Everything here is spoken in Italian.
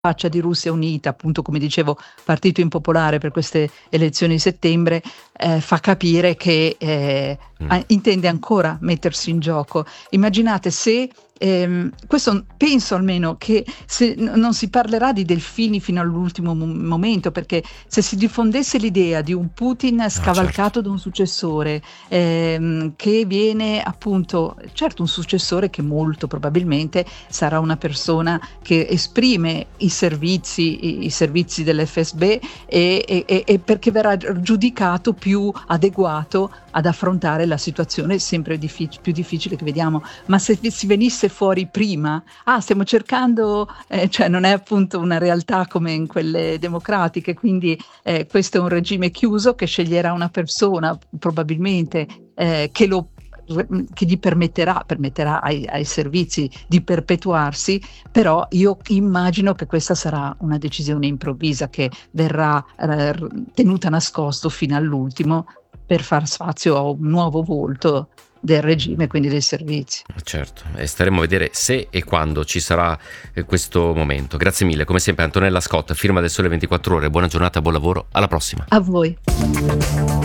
faccia di Russia Unita, appunto come dicevo, partito impopolare per queste elezioni di settembre, fa capire che intende ancora mettersi in gioco. Immaginate se questo penso almeno che se non si parlerà di delfini fino all'ultimo momento, perché se si diffondesse l'idea di un Putin scavalcato certo. da un successore, che viene appunto, certo un successore che molto probabilmente sarà una persona che esprime i servizi dell'FSB e perché verrà giudicato più adeguato ad affrontare la situazione sempre più difficile che vediamo. Ma se si venisse fuori prima, stiamo cercando, cioè non è appunto una realtà come in quelle democratiche, quindi questo è un regime chiuso che sceglierà una persona probabilmente che gli permetterà ai servizi di perpetuarsi, però io immagino che questa sarà una decisione improvvisa che verrà tenuta nascosto fino all'ultimo per far spazio a un nuovo volto del regime, quindi dei servizi. Certo, e staremo a vedere se e quando ci sarà questo momento. Grazie mille, come sempre Antonella Scott, firma del Sole 24 Ore, buona giornata, buon lavoro, alla prossima. A voi.